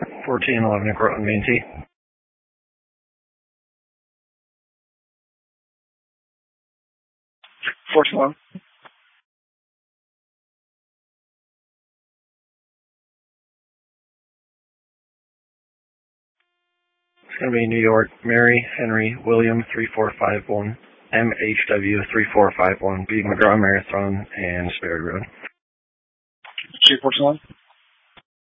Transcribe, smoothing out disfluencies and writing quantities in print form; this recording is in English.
1411 Cortland, Main T. Force 1. It's going to be New York, Mary Henry William 3451, MHW 3451, B. McGraw Marathon, and Sperry Road. Force 1.